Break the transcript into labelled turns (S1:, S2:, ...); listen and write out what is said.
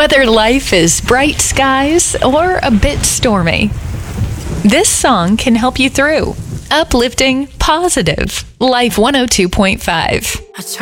S1: Whether life is bright skies or a bit stormy, this song can help you through. Uplifting, positive. Life 102.5.